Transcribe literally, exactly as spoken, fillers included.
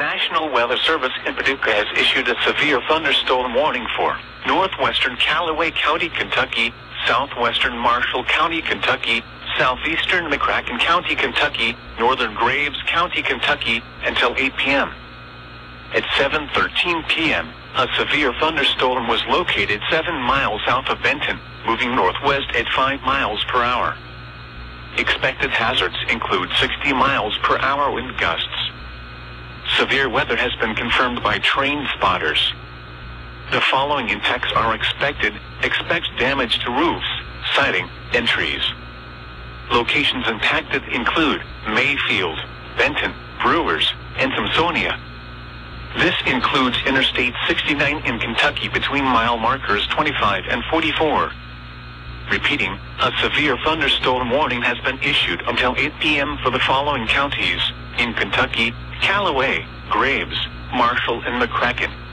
National Weather Service in Paducah has issued a severe thunderstorm warning for northwestern Callaway County, Kentucky, southwestern Marshall County, Kentucky, southeastern McCracken County, Kentucky, northern Graves County, Kentucky, until eight p m At seven thirteen p m, a severe thunderstorm was located seven miles south of Benton, moving northwest at five miles per hour. Expected hazards include sixty miles per hour wind gusts. Severe weather has been confirmed by train spotters. The following impacts are expected. Expect damage to roofs, siding, and trees. Locations impacted include Mayfield, Benton, Brewers, and Thompsonia. This includes Interstate sixty-nine in Kentucky between mile markers twenty-five and forty-four. Repeating, a severe thunderstorm warning has been issued until eight p m for the following counties in Kentucky: Callaway, Graves, Marshall, and McCracken.